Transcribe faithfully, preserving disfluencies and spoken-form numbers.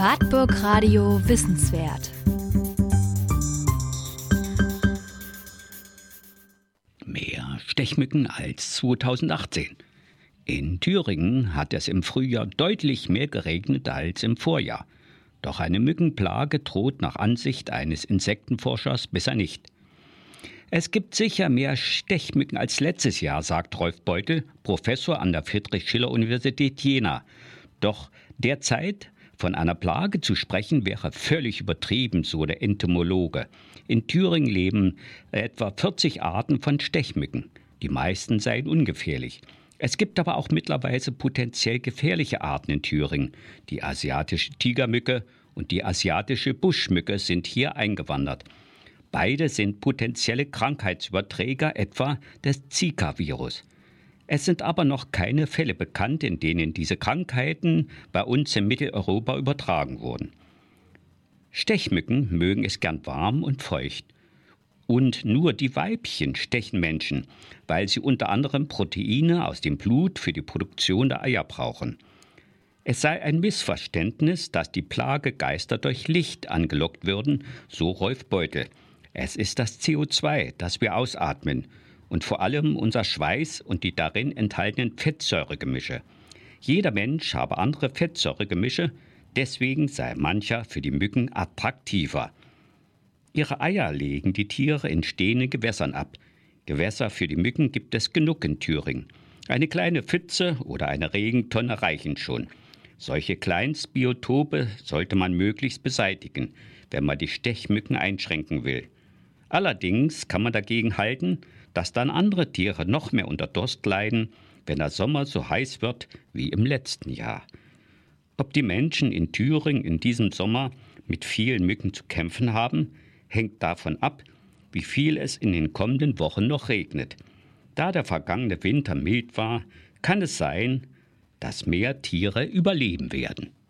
Wartburg Radio Wissenswert. Mehr Stechmücken als zweitausendachtzehn. In Thüringen hat es im Frühjahr deutlich mehr geregnet als im Vorjahr. Doch eine Mückenplage droht nach Ansicht eines Insektenforschers besser nicht. Es gibt sicher mehr Stechmücken als letztes Jahr, sagt Rolf Beutel, Professor an der Friedrich-Schiller-Universität Jena. Doch derzeit von einer Plage zu sprechen, wäre völlig übertrieben, so der Entomologe. In Thüringen leben etwa vierzig Arten von Stechmücken. Die meisten seien ungefährlich. Es gibt aber auch mittlerweile potenziell gefährliche Arten in Thüringen. Die asiatische Tigermücke und die asiatische Buschmücke sind hier eingewandert. Beide sind potenzielle Krankheitsüberträger, etwa des Zika-Virus. Es sind aber noch keine Fälle bekannt, in denen diese Krankheiten bei uns in Mitteleuropa übertragen wurden. Stechmücken mögen es gern warm und feucht. Und nur die Weibchen stechen Menschen, weil sie unter anderem Proteine aus dem Blut für die Produktion der Eier brauchen. Es sei ein Missverständnis, dass die Plagegeister durch Licht angelockt würden, so Rolf Beutel. Es ist das C O zwei, das wir ausatmen, und vor allem unser Schweiß und die darin enthaltenen Fettsäuregemische. Jeder Mensch habe andere Fettsäuregemische, deswegen sei mancher für die Mücken attraktiver. Ihre Eier legen die Tiere in stehenden Gewässern ab. Gewässer für die Mücken gibt es genug in Thüringen. Eine kleine Pfütze oder eine Regentonne reichen schon. Solche Kleinstbiotope sollte man möglichst beseitigen, wenn man die Stechmücken einschränken will. Allerdings kann man dagegen halten, dass dann andere Tiere noch mehr unter Durst leiden, wenn der Sommer so heiß wird wie im letzten Jahr. Ob die Menschen in Thüringen in diesem Sommer mit vielen Mücken zu kämpfen haben, hängt davon ab, wie viel es in den kommenden Wochen noch regnet. Da der vergangene Winter mild war, kann es sein, dass mehr Tiere überleben werden.